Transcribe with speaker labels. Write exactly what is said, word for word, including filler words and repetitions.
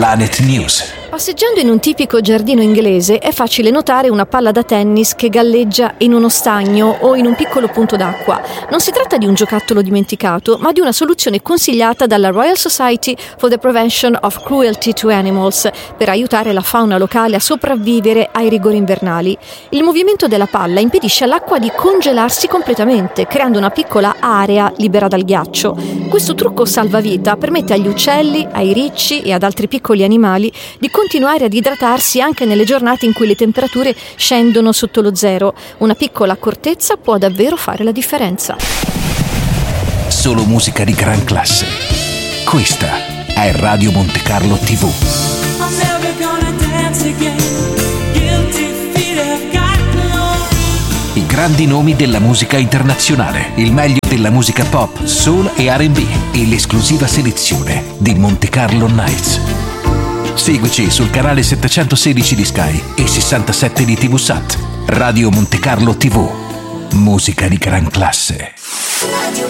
Speaker 1: Planet News.
Speaker 2: Passeggiando in un tipico giardino inglese è facile notare una palla da tennis che galleggia in uno stagno o in un piccolo punto d'acqua. Non si tratta di un giocattolo dimenticato, ma di una soluzione consigliata dalla Royal Society for the Prevention of Cruelty to Animals per aiutare la fauna locale a sopravvivere ai rigori invernali. Il movimento della palla impedisce all'acqua di congelarsi completamente, creando una piccola area libera dal ghiaccio. Questo trucco salvavita permette agli uccelli, ai ricci e ad altri piccoli animali di continuare ad idratarsi anche nelle giornate in cui le temperature scendono sotto lo zero. Una piccola accortezza può davvero fare la differenza.
Speaker 1: Solo musica di gran classe. Questa è Radio Monte Carlo tivù. I grandi nomi della musica internazionale, il meglio della musica pop, soul e erre and bi e l'esclusiva selezione di Monte Carlo Nights. Seguici sul canale settecentosedici di Sky e sessantasette di tivù Sat. Radio Monte Carlo tivù. Musica di gran classe.